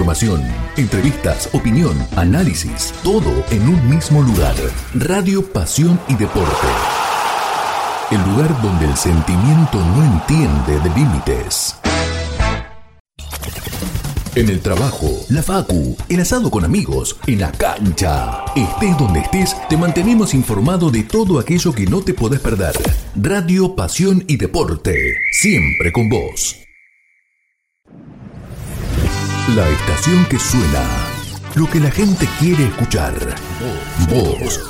información, entrevistas, opinión, análisis, todo en un mismo lugar. Radio Pasión y Deporte. El lugar donde el sentimiento no entiende de límites. En el trabajo, la facu, el asado con amigos, en la cancha. Estés donde estés, te mantenemos informado de todo aquello que no te podés perder. Radio Pasión y Deporte, siempre con vos. La estación que suena, lo que la gente quiere escuchar. Vos